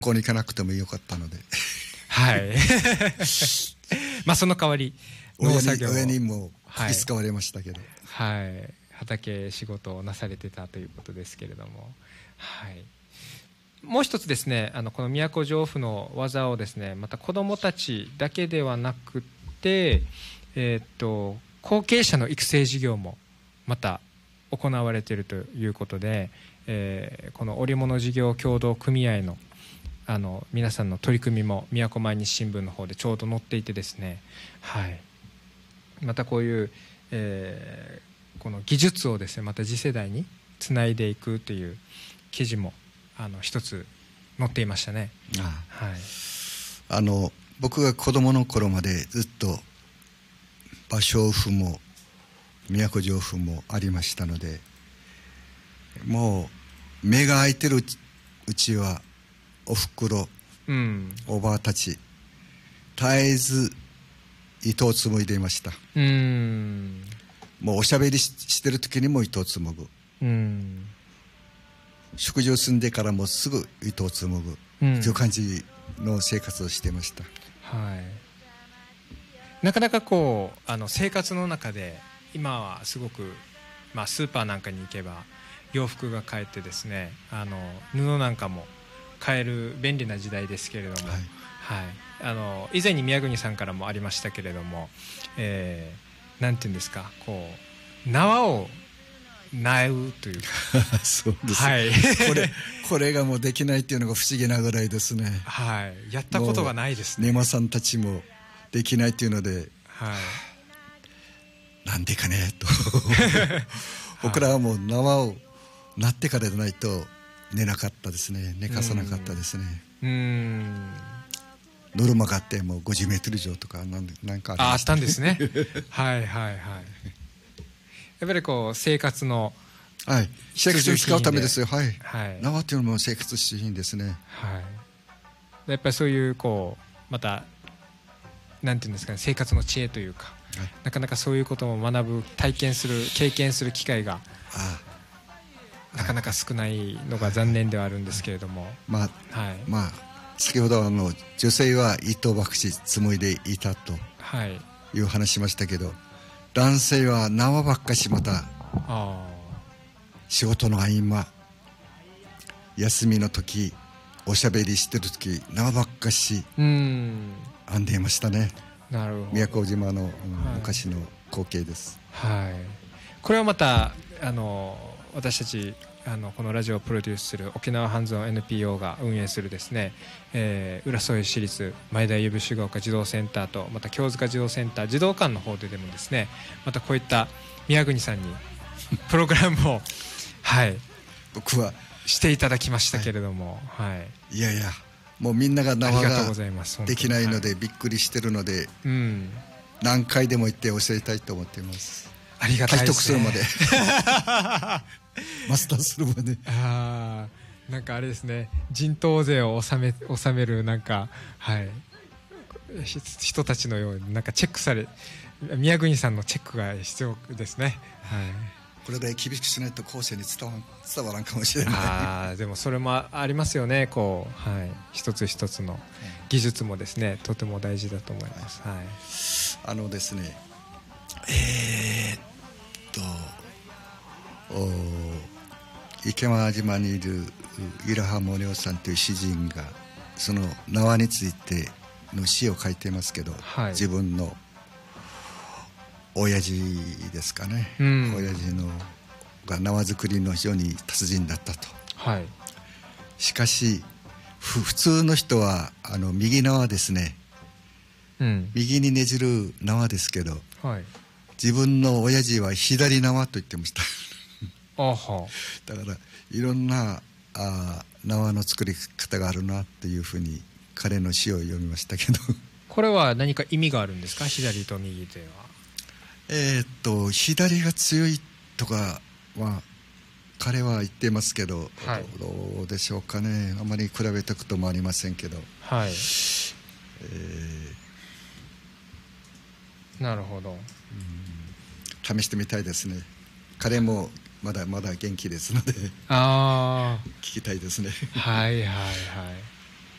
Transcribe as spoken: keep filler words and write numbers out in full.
こに行かなくてもよかったのではいまあその代わり農作業を親にも気使われましたけど、 はい、はい、畑仕事をなされてたということですけれども、はい、もう一つですね、あのこの都城府の技をですね、また子どもたちだけではなくて、えー、っと後継者の育成事業もまた行われているということで、えー、この織物事業協同組合のあの皆さんの取り組みも都毎日新聞の方でちょうど載っていてですね、はい、またこういう、えー、この技術をですねまた次世代につないでいくという記事もあの一つ載っていましたね。 ああ、 はい、 あの僕が子供の頃までずっと芭蕉布も都城府もありましたので、もう目が開いてるうちはおふくろ、うん、おばあたち絶えず糸を紡いでいました。うん、もうおしゃべり し, してる時にも糸を紡ぐ、うん、食事を済んでからもすぐ糸を紡ぐ、うん、という感じの生活をしていました。 はい、なかなかこうあの生活の中で今はすごく、まあ、スーパーなんかに行けば洋服が買えてですね、あの布なんかも買える便利な時代ですけれども、はいはい、あの以前に宮国さんからもありましたけれども、えー、なんていうんですか、こう縄を苗うというかそうです、 はい、 これこれがもうできないっていうのが不思議なぐらいですね。 はい、やったことがないですね。 根間さんたちもできないっていうので、はい、なんでかねと僕らはもう縄をなってからでないと寝なかったですね。寝かさなかったですね。うーん、ノルマがあってもうごじゅうメートル以上とかなんなんかありました、ね、 あ, あったんですねはいはいはい。やっぱりこう生活のはい、生活に使うためですよ。はい、 はい、 縄というのも生活必需品ですね。 はい、やっぱりそういうこうまたなんていうんですかね、生活の知恵というか、はい、なかなかそういうことも学ぶ体験する経験する機会がああなかなか少ないのが残念ではあるんですけれども、 まあ、はい、まあ先ほどあの女性は糸ばくし紡いでいたという話しましたけど、男性は縄ばっかし、またあ仕事の合間休みの時おしゃべりしてる時縄ばっかし編んでいましたね。なるほど、宮古島の、うん、昔の光景です。はい、 これはまたあの私たちあのこのラジオをプロデュースする沖縄ハンズオン エヌピーオー が運営するですね、えー、浦添市立前田由布市ヶ丘児童センターとまた京塚児童センター児童館の方ででもですね、またこういった宮国さんにプログラムをはい僕はしていただきましたけれども、はいはい、 いやいやもうみんなが縄ができないのでびっくりしてるので、うん、何回でも行って教えたいと思っています。 ありがたいですね。 体得するまでマスターするまで。 ああ、なんかあれですね、人頭税を納め、納めるなんか、はい、人たちのようになんかチェックされ、宮国さんのチェックが必要ですね。はい、 これぐらい厳しくしないと後世に伝わらん、伝わらんかもしれない。 あでもそれもありますよね。こう、はい、一つ一つの技術もですね、とても大事だと思います。はい、 あのですね、えー、っと池間島にいるイラハモネオさんという詩人がその縄についての詩を書いていますけど、はい、自分の親父ですかね、うん、親父のが縄作りの非常に達人だったと、はい、しかし普通の人はあの右縄ですね、うん、右にねじる縄ですけど、はい、自分の親父は左縄と言ってましたあはだからいろんなあ縄の作り方があるなっていうふうに彼の詩を読みましたけどこれは何か意味があるんですか？左と右では。 えー、っと左が強いとかは彼は言ってますけど、はい、どうでしょうかね。あまり比べたこともありませんけど、はい、えー、なるほど、うん、 試してみたいですね。彼もまだまだ元気ですのであ聞きたいですねはいはいはい。